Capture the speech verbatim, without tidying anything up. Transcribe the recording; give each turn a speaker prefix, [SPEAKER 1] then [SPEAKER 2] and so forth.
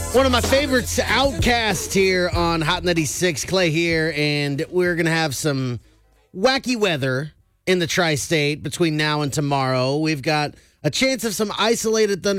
[SPEAKER 1] One of my favorites, Outcast, here on Hot ninety-six. Clay here, and we're going to have some wacky weather in the tri-state between now and tomorrow. We've got a chance of some isolated thunder.